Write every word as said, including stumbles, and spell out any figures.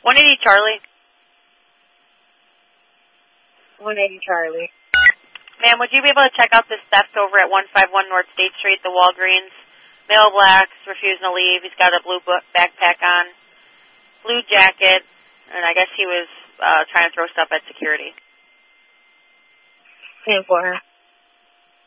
one eighty Charlie. one eighty Charlie. Ma'am, would you be able to check out this theft over at one fifty-one North State Street, the Walgreens? Male black, refusing to leave. He's got a blue backpack on, blue jacket, and I guess he was uh, trying to throw stuff at security. Same for her.